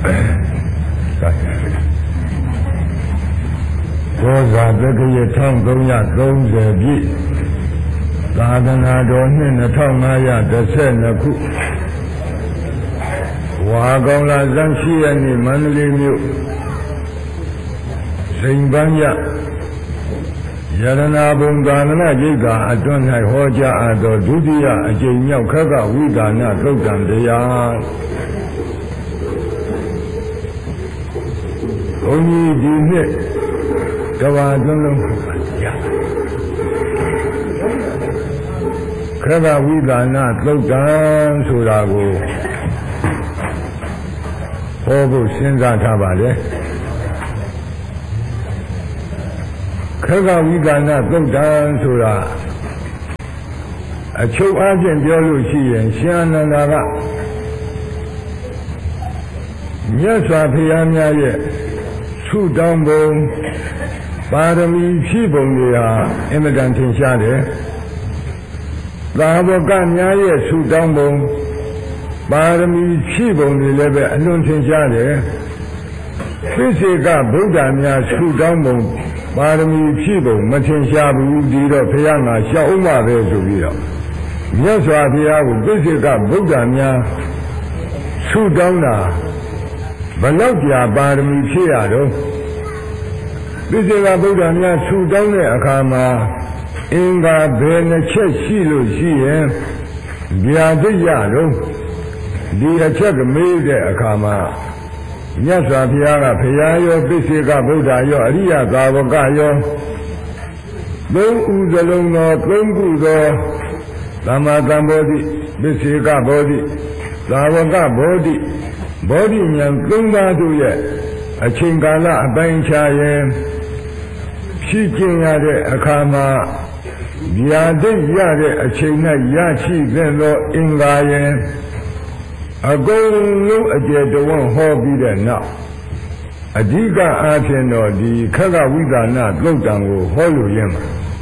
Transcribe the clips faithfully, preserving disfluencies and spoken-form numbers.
ဘောဇာတက္ကရာတစ်ထောင်သုံးရာသုံးဆယ်ပြည့်သာသနာတော်နှစ်နှစ်ထောင်ငါးရာတစ်ဆယ်နှစ်ခုဝါကောင်လာဇန်ရှိရနေ့မန္တလေးမြို့စိန်ပန်းရယရနာဘုံသာသနာ့ရိပ်သာအတွန်း၌ဟောကြားအပ်သောဒုတိယအကြိမ်မြောက်ခက္ကဝိဒါနသုတ်တံတရားဘုန်းကြီးဒီနှစ်ကဘာသွန်းလုံးရခက္ကဝိဒါနသုတ်တံဆိုတာကိုဟောဖို့စဉ်းစားထားပါလေခက္ကဝိဒါနသုတ်တံဆိုတာအချုပ်အားဖြင့်ပြောလို့ရှိရင်ရှင်အနန္ဒာကမြတ်စွာဘုရားများရဲ့ဆုတောင်းပုံပါရမီဖြည့်ပုံတွေဟာအင်မတန်ထင်ရှားတယ်။သာဝကများရဲ့ဆုတောင်းပုံပါရမီဖြည့်ပုံတွေလည်းပဲအလွန်ထင်ရှားတယ်။သိစေကဗုဒ္ဓများဆုတောင်းပုံပါရမီဖြည့်ပုံမထင်ရှားဘူးဒီတော့ဘုရားကရှောက်ဥမပဲဆိုပြီးတော့မြတ်စွာဘုရားကိုသိစေကဗုဒ္ဓများဆုတောင်းတာဘလောက်ကြာပါရမီဖြည့်ရတော့သိစေကဗုဒ္ဓများဆုတောင်းတဲ့အခါမှာအင်္ဂါဘယ်နှချက်ရှိလို့ရှိရင်ဗျာဒိတ်ရတော့ဒီအချက်ကမေးတဲ့အခါမှာမြတ်စွာဘုရားကဘုရားရောသိစေကဗုဒ္ဓရောအရိယသာဝကရောသုံးဦးစလုံးသောသုံးခုသောသမ္မာသမ္ဗောဓိသိစေကဘောဓိသာဝကဘောဓိဘောဓိဉာဏ်သုံးပါးတို့ရဲ့အချိန်ကာလအပိုင်းခြားရင်ဖြစ်ကျင်ရတဲ့အခါမှာဗျာဒိတ်ရတဲ့အချိန်၌ရရှိတဲ့သောအင်္ဂါရင်အကုန်လုံးအကျေတဝန်းဟောပြီးတဲ့နောက်အဓိကအားဖြင့်တော့ဒီခက္ကဝိဒါနသုတ်တံကိုဟောလို့ရင်းမှာ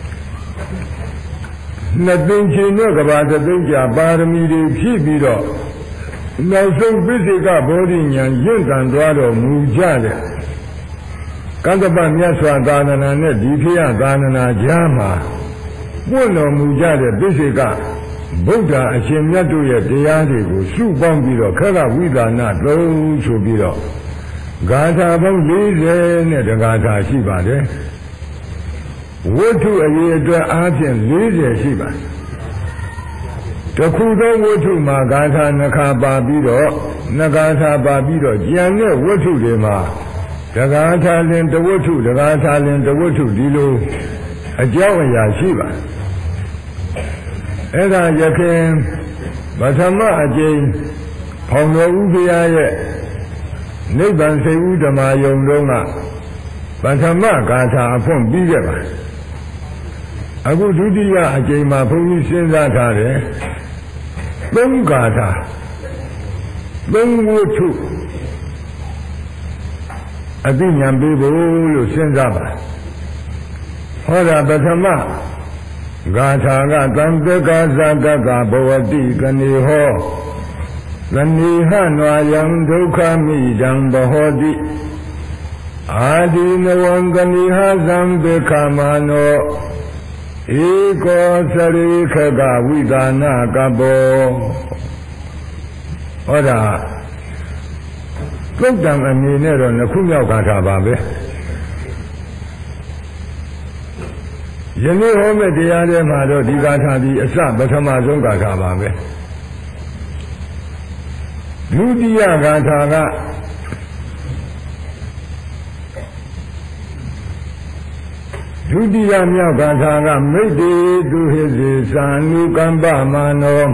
နှစ်သိန်းချီနဲ့ကဘာသသိန်းကြာပါရမီတွေဖြည့်ပြီးတော့နောက်ဆုံးပိစိကဘောဓိဉာဏ်ရင့်တန်သွားတော်မူကြတဲ့ကတ္တပမြတ်စွာသာသနာနဲ့ဒီဖေယသာသနာကြားမှာပွင့်တော်မူကြတဲ့ပိစိကဗုဒ္ဓအရှင်မြတ်တို့ရဲ့တရားတွေကိုစုပေါင်းပြီးတော့ခက္ကဝိဒါနသုံးဆိုပြီးတော့ဂါထာပေါင်း၄၀နဲ့တဂါထာရှိပါတယ်ဝတ္ထုအရေးအတွက်အားဖြင့်၄၀ရှိပါတယ်တခုသောဝတ္ထုမှာဂါထာနှစ်ခါပါပြီးတော့နှစ်ဂါထာပါပြီးတော့ကျန်တဲ့ဝတ္ထုတွေမှာတဂါထာလင်တဝတ္ထုတဂါထာလင်တဝတ္ထုဒီလိုအကြောင်းအရာရှိပါတယ်အဲ့ဒါယခင်ပထမအကျိန်ဖောင်တော်ဦးဘုရားရဲ့နိဗ္ဗာန်စေဥဓမ္မာယုံတုန်းကပထမဂါထာအဖွင့်ပြီးခဲ့ပါအခုဒုတိယအကျိန်မှာဘုန်းကြီးစဉ်းစားထားတယ်သုံးဂါထာသုံးဝတ္ထုအသိဉာဏ်ပေးဖို့လို့စဉ်းစားပါဟောတာပထမဂါထာကသံသက္ကာဇာတကဘဝတိကနေဟောသနိဟနွာယံဒုက္ခမိတံဘဟောတိအာဒီနဝံကနိဟသံဒုက္ခမနောဧကောသရိခကဝိဒါနကဘောဟောတာသုတ်တံအနေနဲ့တော့နှစ်ခုမြောက်ဂါထာပါပဲယနေ့ဟောမယ့်တရားထဲမှာတော့ဒီဂါထာဒီအစပထမဆုံးဂါထာပါပဲဒုတိယဂါထာကဒုတိယမြောက်ဂါထာကမိတ်တေသူဟိစေသာနုကမ္ပမာနော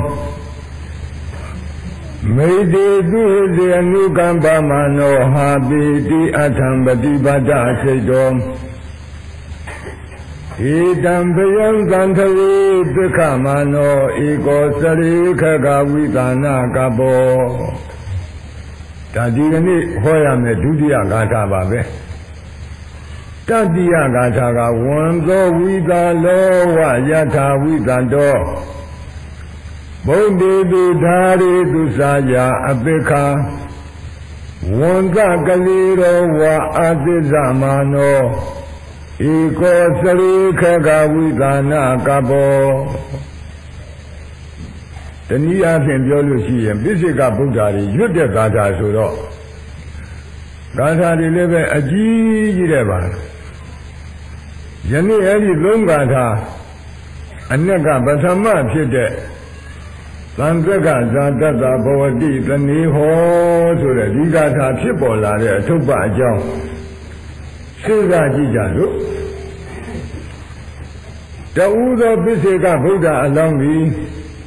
မိတ်တေသူဟိစေအနုကမ္ပမာနောဟာပိတိအထံပฏิပဒစိတ်တော်ဧတံဘယံသံထေဒုက္ခမနောဧကောသရိခကဝိဒါနကဘောဒါဒီကနေ့ဟောရမယ်ဒုတိယဂါထာပါပဲတတိယဂါထာကဝံသောဝိသာလောဝယထာဝိသံတောဗုဒ္ဓေတုဓာရေတုစာယာအပိခာ Wanda Galiro wa Adizamano Iko Sari Kagawidana Gabo The Nia in Biology and Bisica Buddhari, Yuda Gata Suro Gata deliver a G Reva Yeni Eli Lungata Anega Basama Pite Sandaka Zandata Bawadi, the Niho to the Ligata Pipola, the Tuba Jong Siga Jijalu The Uda Bisica Buddha along the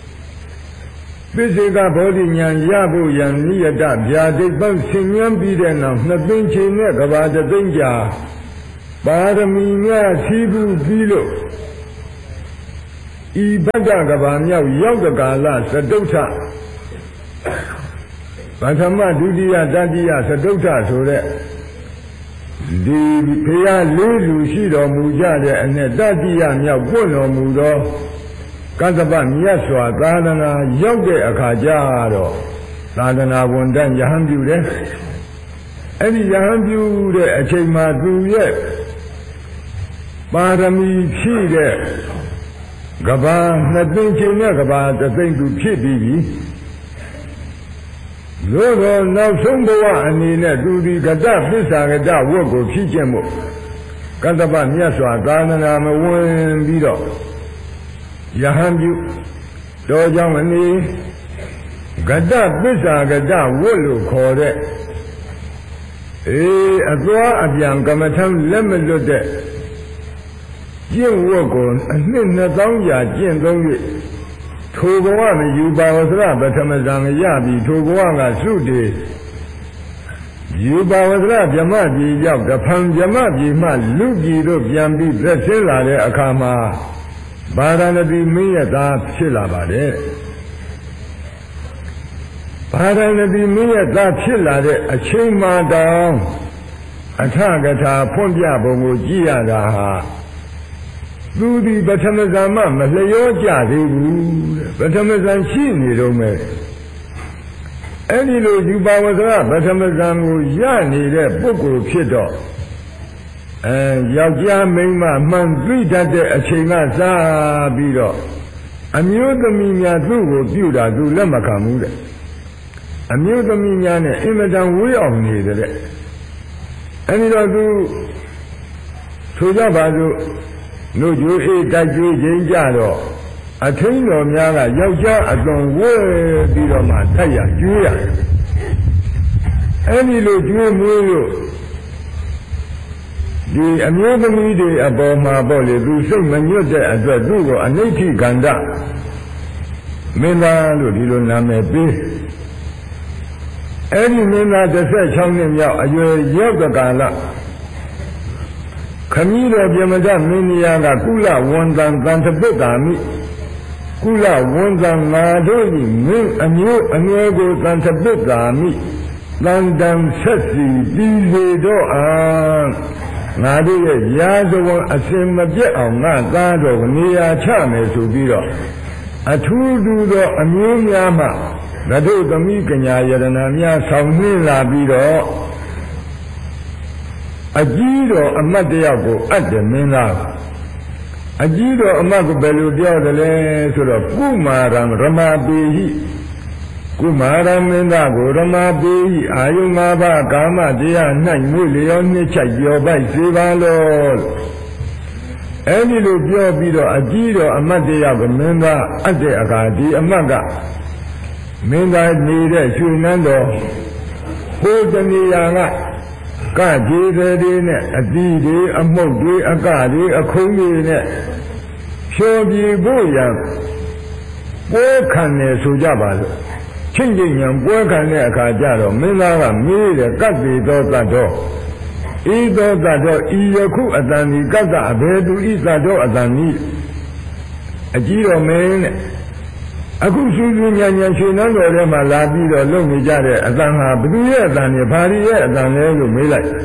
Bisica Bodi Yan Yabu Yan Niada, Yadi Bang Simian Bidena, nothing chinek about the danger. Baramina Sibu Bilo Ibadagabanya Yogala Sadota Batama Dudia Dadia Sadota so that the Pia Lulu Shido Mujade and Dadia Yabuno Mudo Kataban Yaswa Gadana Yoge Akajaro Ladana Wondan Yahambu Any Yahambu a Chema do yet Barami Chide Gaba, nothing changed about the thing to Chibi. Logo, now Sumboa and Nina do the Gada, Pisagada, work of Chichemo. Kataban Yaswa, Ganana, one beat Yahambu, Dojang and me. Gada, Pisagada, Wolo, called it. Eh, a draw of young Gamatam Lemon Lodet. 见我过，那那当家见东西，土国王的有把我是那把他们让个亚比土国王个属的，有把我是那别嘛比要个旁别嘛比嘛，路基都偏比这些来的看嘛，把他那比没有打起来吧的，把他那比没有打起来的，啊，起码当，啊，他个他碰见不我几样的哈。 သူဒီပထမဇာမမလျောကြသေးဘူးတဲ့ပထမဇန်ရှိနေတော့မယ်အဲ့ဒီလိုယူပါဝဇ္ဇပထမဇန်ကိုရနေတဲ့ပုဂ္ဂိုလ်ဖြစ်တော့အဲယောက်ျားမိန်းမမှန်သိတတ်တဲ့အချိန်ကစားပြီးတော့အမျိုးသမီးများသူ့ကိုပြုတာသူလက်မခံဘူးတဲ့အမျိုးသမီးများနဲ့အင်မတန်ဝေးအောင်နေတယ်တဲ့အဲ့ဒီတော့သူဆိုကြပါစို့ No, you eat that you Jaro. A train of Yaga, Yaja, a long way, Biroma, Taya, Julia. Any look you the American media about my body, do so many as a Dugo, a native Ganda. Mena, Ludo Name be. Any Mena, the search on him, Yaga Gala. Camila Yamada Miniaga Kula Wondan Tantabutami Kula Wondan Nadoni Min a new Anuego Tantabutami London Sessi Dizedo and Nadi Yazo Asim Jet of Nazado Nia Chame Subiro A two do the Amunyama Nado the Mikanya Yadanamia Samila Biro Ajido Amadiago at the Mina Ajido Amago Beludia the land to the Kumaram Ramabi Kumaram Minago Ramabi Ayumaba Gama Dia Nine Million Chayo by Sivalo Any Lubio Bido Ajido Amadiago Mina at the Agadi Amaga Mina needed Sunando Hold the Nianga Kajidine, a didi, a mogi, a gadi, a kungine. Show the boyan. Work on the Sujabal. Changing and work on the Kajaro, Minara, me, the Gadi Dotado. Edo Dado, Iyaku Adani, Gada, Abedu, Isado Adani. A Giro man. Akusu Yan Shinan or Malabi or Lumijare, Azanga, Buya than your party, than you may like.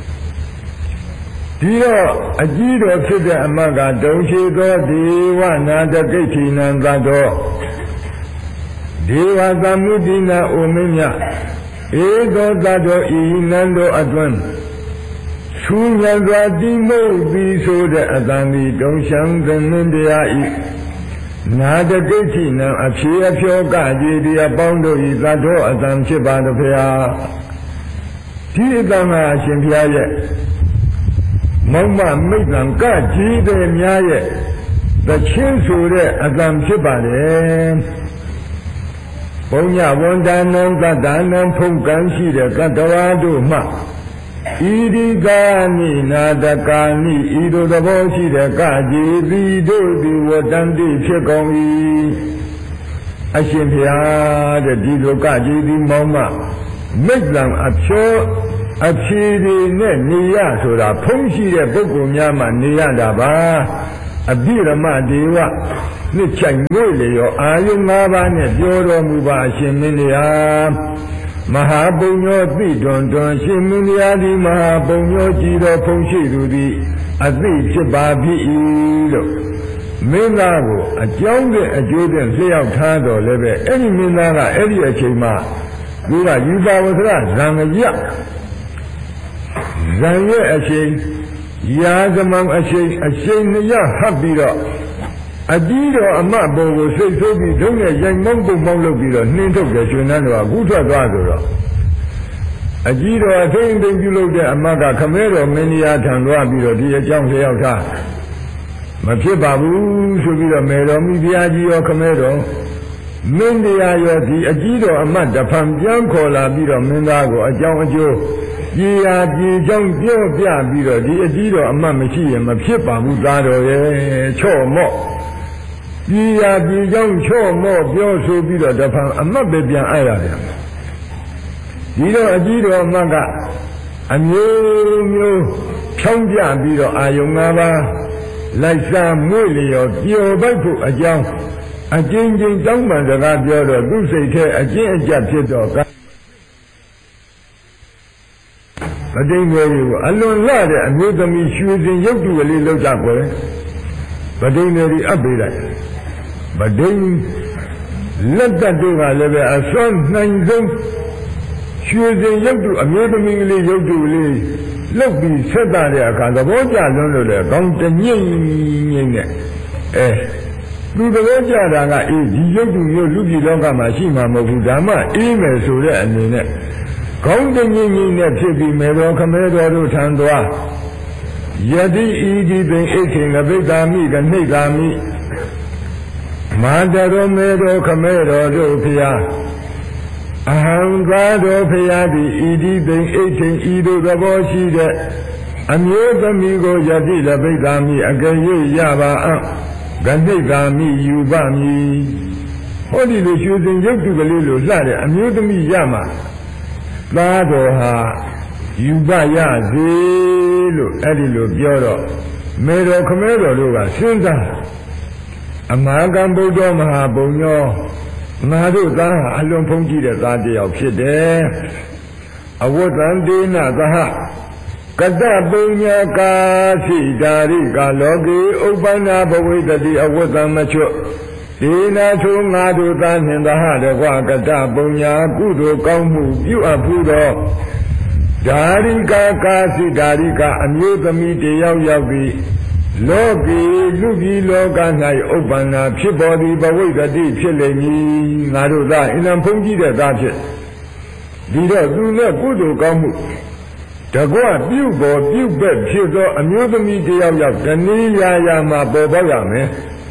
Dio, a Gido Fida Amaga, Doshi go, Diwa, Nada Gatin and Dado. Diwa Zamudina Omenia, ဧသောတတောဤနန္တောအတွန်းဆူညံစွာတိမုတ်ပြီးဆိုတဲ့အတန်ဒီတုံရှံသမင်းတရားဤနာတကိဋ္ဌိနံအဖြေအဖြောကကြီးတရားပေါင်းတို့ဤသတ္တောအတန်ဖြစ်ပါတော်ဖျားဒီအတန်ဟာအရှင်ဘုရားရဲ့မောင်မမိတ်တံကကြီးတဲ့များရဲ့တချင်းဆိုတဲ့အတန်ဖြစ်ပါတယ်ဘုံညဝန္ဒနံသတ္တနံဖုန်ကံရှိတဲ့ကတ္တဝါတို့မှဣတိကာနိနာတကာနိဤသို့သဘောရှိတဲ့ကကြီးသည်တို့သည်ဝတ္တန္တိဖြစ်ကုန်၏အရှင်ဘုရားတဲ့ဒီလိုကကြီးသည်မောင်မမိတ်တံအဖြောအဖြေတွေနဲ့နေရဆိုတာဖုံးရှိတဲ့ပုဂ္ဂိုလ်များမှနေရတာပါအဘိဓမ္မဒေဝနှစ်ချိုင်ငွေလေရောအာယု၅ပါးနဲ့ပြောတော်မူပါအရှင်မင်းတရားမဟာပုညောသိတွန်တွန်ရှင်မင်းတရားသည်မဟာပုညောကြည်တော်ဖုံးရှိသူသည်အသိဖြစ်ပါဖြစ်၏လို့မင်းသားကိုအကြောင်းနဲ့အကျိုးနဲ့လျှောက်ထားတော်လည်းပဲအဲ့ဒီမင်းသားကအဲ့ဒီအချိန်မှာသူကယူပါဝသရဇံရဇံရဲ့အချိန်ရာဇမံအချိန်အချိန်နှစ်ရဟပ်ပြီးတော့အကြီးတော်အမတ်ဘုံကိုစိတ်ဆိုးပြီးဒုံနဲ့ရိုင်မောင်းပုံမောင်းလုပ်ပြီးတော့နှင်းထုတ်တယ်ရှင်နန်းတော်ကကူးထွက်သွားဆိုတော့အကြီးတော်အသိအသိပြုလုပ်တဲ့အမတ်ကခမဲတော်မင်းကြီးထံသွားပြီးတော့ဒီအကြောင်းလျှောက်ထားမဖြစ်ပါဘူးဆိုပြီးတော့မေတော်မိဖုရားကြီးရောခမဲတော်မင်းတရားရောဒီအကြီးတော်အမတ်တဖန်ပြန်ခေါ်လာပြီးတော့မင်းသားကိုအကြောင်းအကျိုးပြေရာပြေကြောင်းပြောပြပြီးတော့ဒီအကြီးတော်အမတ်မရှိရင်မဖြစ်ပါဘူးသားတော်ရဲ့ချော့မော့ပြေရာပြေကြောင်းချော့မော့ပြောဆိုပြီးတော့တဖန်အမတ်ပဲပြန်အားရတယ်ဒီတော့အကြီးတော်အမတ်ကအမျိုးမျိုးဖြောင်းပြပြီးတော့အာယုံ၅ပါးလိုက်စားမွေ့လျော်ပျော်ပိုက်ဖို့အကြောင်းအကျဉ်းချင်းတောင်းပန်စကားပြောတော့သူ့စိတ်ထဲအကျဉ်းအကျပ်ဖြစ်တော့ကမတိမ်ွယ်ကိုအလွန်လှတဲ့အမျိုးသမီးရွှေစင်ရုပ်တုကလေးလောက်ကြွယ်ဗဒိန်တွေအပ်ပေးလိုက်ဗဒိန်လက်တတို့ကလည်းပဲအစွမ်းနိုင်ဆုံးရွှေစင်ရုပ်တုအမျိုးသမီးကလေးရုပ်တုကလေးလောက်ပြီးဆက်တာတဲ့အခါသဘောကျလွန်းလို့လေကောင်းတညိမ့်ငိမ့်နဲ့အဲသူသဘောကျတာကအေးဒီရုပ်တုမျိုးလူပြည်လောကမှာရှိမှာမဟုတ်ဘူးဒါမှအေးမယ်ဆိုတဲ့အနေနဲ့ကောင်းတညိမ့်ငိမ့်နဲ့ဖြစ်ပြီးမေတော်ခမဲတော်တို့ထံသွားယတိဤဒီပင်အိခေငပိတ္တာမိကနှိတ်တာမိမာတရောမေတော်ခမဲတော်တို့ဖျားအဟံသာတော်ဖျားသည်ဤဒီပင်အိခေဤတို့သဘောရှိတဲ့အမျိုးသမီးကိုယတိလပိတ္တာမိအကယ်၍ရပါအံ့ကနှိတ်တာမိယူပါမည်ဟောဒီလိုရွှေစင်ရုပ်တုကလေးလိုလှတဲ့အမျိုးသမီးရမှာသားတော်ဟာယူပရစေလို့အဲ့ဒီလိုပြောတော့မေတော်ခမဲတော်တို့ကစဉ်းစားအမဟာကံဗုဒ္ဓမဟာဘုံညောငါတို့သားဟာအလွန်ဖုံးကြည့်တဲ့သားတစ်ယောက်ဖြစ်တယ်အဝတ္တံဒေနသဟကတ္တပုညကာသိဓာရိကလောကေဥပ္ပန္နာဘဝိတတိအဝတ္တမချွတ်ဒေနာထုငါတို့သားနှင့်သဟတကွာကတ္တပုညာကုသိုလ်ကောင်းမှုပြုအပ်ဖို့တော့ဓာရိကာကာသိဓာရိကာအမျိုးသမီးတယောက်ယောက်ပြီးလောကီလူကြီးလောက၌ဥပ္ပန္နာဖြစ်ပေါ်သည်ဘဝိတတိဖြစ်လိမ့်မည်ငါတို့သားအင်ံဖုံးကြည့်တဲ့သားဖြစ်ဒီတော့သူနဲ့ကုသိုလ်ကောင်းမှုတကွပြုပေါ်ပြုဘက်ဖြစ်သောအမျိုးသမီးတယောက်ယောက်တနည်းရာရာမှာပေါ်ပေါက်ရမယ်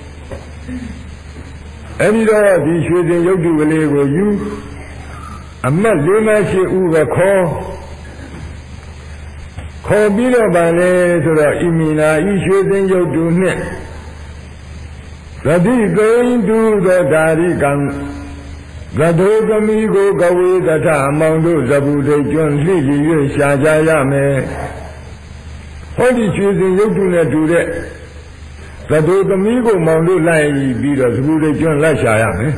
အဲဒီတော့ဒီရွှေစင်ရုပ်တုကလေးကိုယူအမတ်လေးမရှိဦးပဲခေါ်ခေါ်ပြီးတော့ဗာလဲဆိုတော့ဣမိနာဤရွှေစင်ရုပ်တုနှင့်သတိသိမ့်တုသောဓာရိကံဂဒောသမီးကိုကဝေတထအမောင်တို့ဇဗုဒိကျွန်းလှိလျ၍ရှာကြရမယ်ဟောဒီရွှေစင်ရုပ်တုနဲ့တူတဲ့သဒ္ဓသမီးကိုမောင်တို့လိုက်ပြီးတော့သဘူတွေကျွန်းလိုက်ရှာရမယ်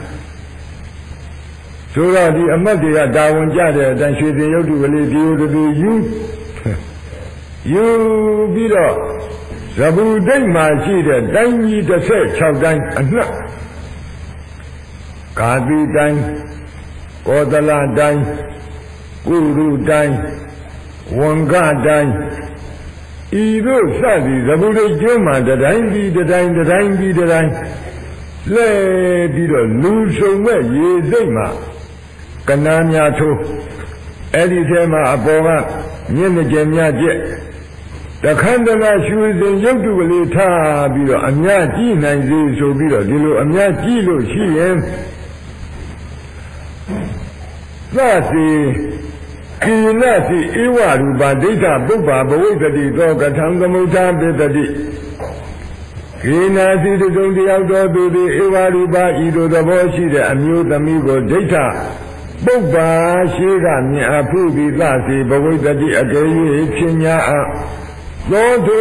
ဆိုတော့ဒီအမတ်တွေကတာဝန်ကြတဲ့အတိုင်းရွှေစင်ရုပ်တုကလေးဒီလိုတူယူယူပြီးတော့သဘူဒိတ်မှာရှိတဲ့တိုင်းကြီးတစ်ဆက်၆တိုင်းအနှက်ကာတိတိုင်းကောသလတိုင်းကုရုတိုင်းဝန်ကတိုင်းဤသို့စသည်သဗ္ဗုဒ္ဓကျွန်းမှာတတိုင်းပြီးတတိုင်းတတိုင်းပြီးတတိုင်းလဲပြီးတော့လူဆုံမဲ့ရေစိတ်မှာကနာများထိုးအဲ့ဒီထဲမှာအပေါ်ကမြင့်မကျများကျက်တခန္ဓနာရွှေစင်ရုပ်တုကလေးထားပြီးတော့အမြကြည့်နိုင်စေဆိုပြီးတော့ဒီလိုအမြကြည့်လို့ရှိရင်သစီကိနစီဧဝရူပဒိဋ္ဌပုပ္ပါဘဝိတ္တိသောကထံသမုဋ္ဌာပိတတိကိနာစီတုံတယောက်တော်သူသည်ဧဝရူပဤသို့သဘောရှိတဲ့အမျိုးသမီးကိုဒိဋ္ဌပုပ္ပါရှိကမြင်အပ်ပြီးသစီဘဝိတ္တိအတေ၍ဖြစ်냐သော